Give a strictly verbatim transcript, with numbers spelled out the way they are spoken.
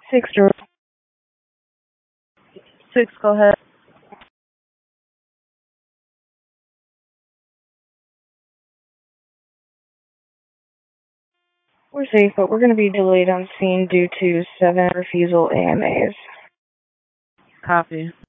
Six, George. Six, go ahead. We're safe, but we're going to be delayed on scene due to seven refusal A M As. Copy.